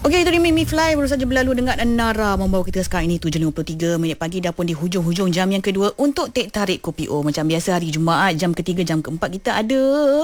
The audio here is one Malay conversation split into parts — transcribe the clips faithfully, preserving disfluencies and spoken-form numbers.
Okey, itu di Mimi Fly baru saja berlalu dengan Nara membawa kita sekarang ini tujuh lima puluh tiga minit pagi dah pun di hujung-hujung jam yang kedua untuk Teh Tarik Kopi O. Macam biasa hari Jumaat jam ketiga jam keempat kita ada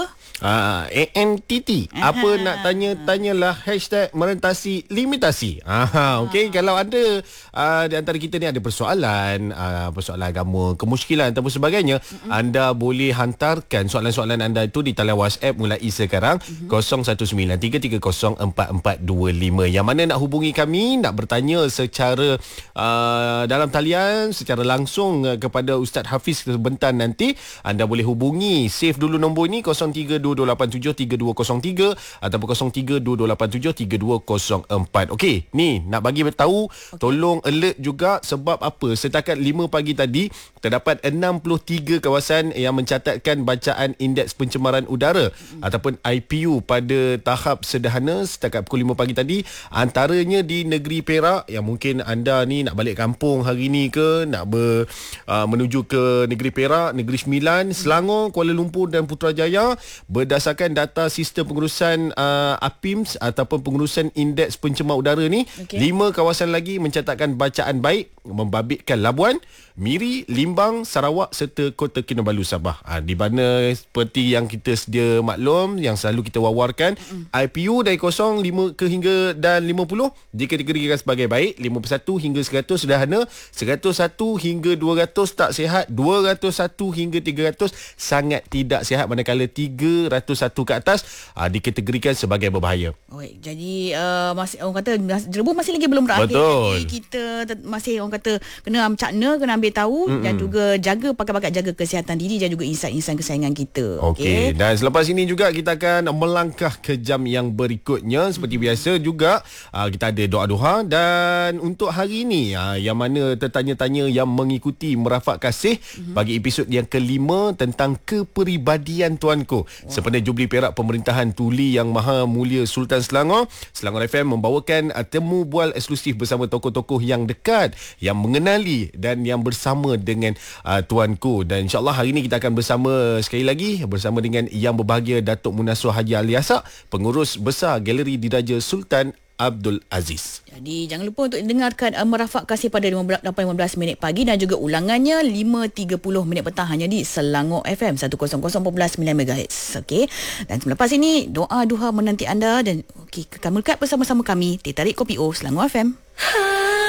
Ah, A N T T. Apa nak tanya, tanyalah hashtag merentasi limitasi. Ah, okey, kalau ada uh, di antara kita ni ada persoalan, uh, persoalan agama, kemusykilan ataupun sebagainya, mm-hmm. anda boleh hantarkan soalan-soalan anda itu di talian WhatsApp mulai sekarang mm-hmm. kosong satu sembilan tiga tiga kosong empat empat dua lima. Yang mana nak hubungi kami, nak bertanya secara uh, dalam talian secara langsung uh, kepada Ustaz Hafiz sebentar nanti, anda boleh hubungi. Save dulu nombor ni kosong tiga dua dua lapan tujuh tiga dua kosong tiga ataupun kosong tiga dua dua lapan tujuh tiga dua kosong empat. Okey, ni nak bagi tahu, okay. Tolong alert juga sebab apa? Setakat lima pagi tadi terdapat enam puluh tiga kawasan yang mencatatkan bacaan indeks pencemaran udara mm-hmm. ataupun I P U pada tahap sederhana setakat pukul lima pagi tadi. Antaranya di negeri Perak, yang mungkin anda ni nak balik kampung hari ni ke, nak ber, uh, menuju ke negeri Perak, Negeri Sembilan, Selangor, Kuala Lumpur dan Putrajaya. Berdasarkan data sistem pengurusan uh, A P I M S ataupun pengurusan indeks pencemar udara ni, okay. lima kawasan lagi mencatatkan bacaan baik, membabitkan Labuan, Miri, Limbang, Sarawak serta Kota Kinabalu, Sabah. Ha, di mana seperti yang kita sedia maklum, yang selalu kita wawarkan, mm-hmm. I P U dari kosong lima ke hingga dan lima puluh dikategorikan sebagai baik, lima puluh satu hingga seratus sederhana, seratus satu hingga dua ratus tak sihat, dua ratus satu hingga tiga ratus sangat tidak sihat, manakala tiga ratus satu ke atas ha, dikategorikan sebagai berbahaya. Oh, jadi uh, masih orang kata jerebu masih lagi belum berakhir. Betul. Jadi kita masih orang kata kena amcakna, kena ambil tahu mm-hmm. dan juga jaga pakai-pakai jaga kesihatan diri dan juga insan-insan kesayangan kita. Okey, okay. Dan selepas ini juga kita akan melangkah ke jam yang berikutnya seperti mm-hmm. biasa juga uh, kita ada doa-doa. Dan untuk hari ini uh, yang mana tertanya-tanya yang mengikuti Merafak Kasih mm-hmm. bagi episod yang kelima tentang kepribadian tuanku. Wow. Sempena Jubli Perak Pemerintahan Tuli Yang Maha Mulia Sultan Selangor, Selangor F M membawakan uh, temu bual eksklusif bersama tokoh-tokoh yang dekat, yang mengenali dan yang bersama dengan uh, tuanku. Dan insyaAllah hari ini kita akan bersama sekali lagi bersama dengan Yang Berbahagia Datuk Munasur Haji Ali Asak, Pengurus Besar Galeri Diraja Sultan Abdul Aziz. Jadi jangan lupa untuk dengarkan uh, Merafak Kasih pada lapan lima belas minit pagi dan juga ulangannya lima tiga puluh minit petang hanya di Selangor F M seratus perpuluhan sembilan megahertz. Okey. Dan selepas ini doa duha menanti anda dan okey, kekal melekat bersama-sama kami Teh Tarik Kopi O Selangor F M.